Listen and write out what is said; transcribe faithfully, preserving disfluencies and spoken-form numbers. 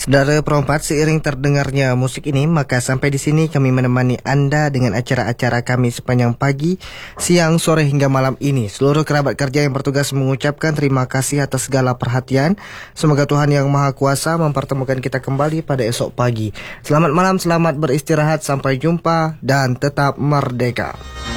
Saudara perempat, seiring terdengarnya musik ini, maka sampai di sini kami menemani anda dengan acara-acara kami sepanjang pagi, siang, sore hingga malam ini. Seluruh kerabat kerja yang bertugas mengucapkan terima kasih atas segala perhatian. Semoga Tuhan Yang Maha Kuasa mempertemukan kita kembali pada esok pagi. Selamat malam, selamat beristirahat, sampai jumpa dan tetap merdeka.